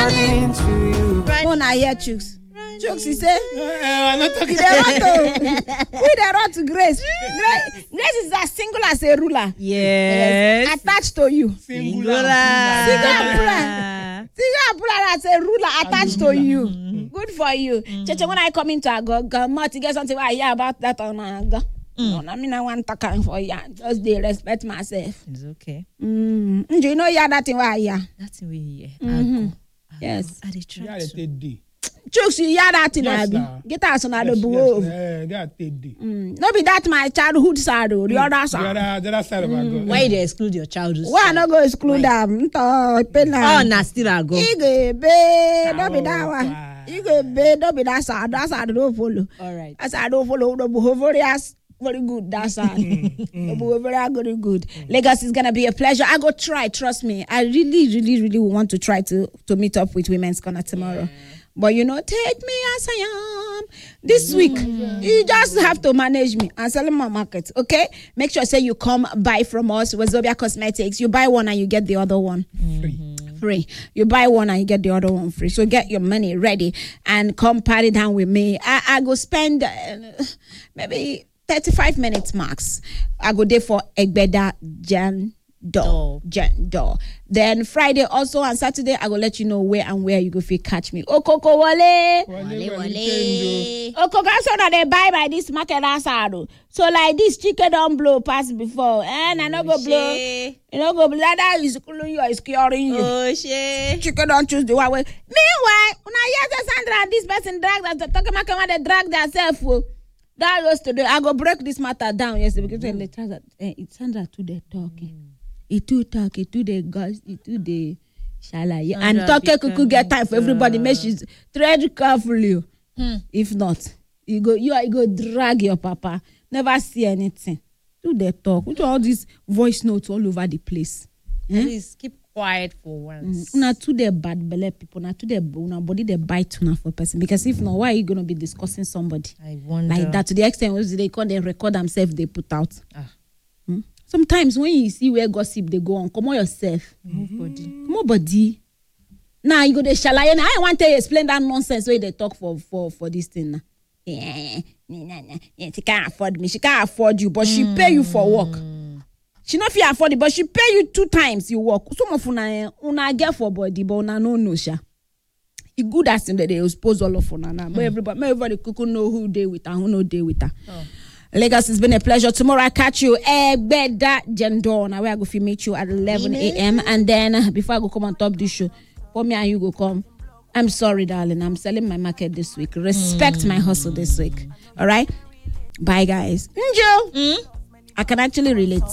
running to you. When I hear Chooks. Chooks, he say, I'm not talking who they run to Grace? Grace is as single as a ruler. Yes. Attached to you. singular. Single as a ruler attached to you. Good for you. Cheche, when I come into Ago, Marty, get something I hear about that on Ago. No, I mean, I want to come for you. Just they respect myself. It's okay. Do you know you that thing why here? That's the way here. Yes. I did try Yeah, to. they did. Chooks, you hear that thing, Yes, Abi? sir. Get us on the book. No, No be that my childhood side, the other side. the other side of our God. Why they exclude your childhood? Why not go exclude them? Oh, na still I go. You go be, don't be that one. You go be, don't be that side. That side don't follow. All right. That side don't follow. The behavior very good. That side. The behavior very good. Lagos is gonna be a pleasure. I go try. Trust me. I really want to try to meet up with Women's Corner tomorrow. But take me as I am. This week, you just have to manage me and sell in my market, okay? Make sure say you come buy from us with Zobia Cosmetics. You buy one and you get the other one free. You buy one and you get the other one free. So get your money ready and come party down with me. I go spend maybe 35 minutes max. I go there for Egbeda Jan door. Then Friday also and Saturday I will let you know where you go fit catch me. Okoko wale. Okoko so that they buy by this market outside. So like this chicken don't blow past before and I no go blow. You know go blow that is cooling you is curing you. Oh shit. Chicken don't choose the one way. Meanwhile, when I hear Sandra and this person drag that talking about they drag themselves. That was today. I go break this matter down yesterday because it's Sandra to the talking. It too talk, it too the guys, it too the shalai. And talking could get time for everybody. Make sure tread carefully. If not, you go drag your papa. Never see anything. Do the talk. With all these voice notes all over the place. Please keep quiet for once. Not to the bad belly people, not to the body they bite tuna for person. Because if not, why are you gonna be discussing somebody I wonder. like that to the extent where they call they record themselves they put out? Sometimes when you see where gossip they go on, come on yourself. Come on body. Now you go to shalai. I want to explain that nonsense where they talk for this thing now. Yeah, she can't afford me. She can't afford you, but she pay you for work. She not feel afford it, but she pay you 2 times you work. Some of una get for body, but una no sha. It good as in that they expose all of una now. But everybody could know who they with and who no they with her. Lagos, it's been a pleasure. Tomorrow I catch you Egbeda Jendor. Now I go to meet you at 11 a.m. And then before I go come on top this show, for me and you go come. I'm sorry, darling. I'm selling my market this week. Respect my hustle this week. All right? Bye, guys. Njo. I can actually relate.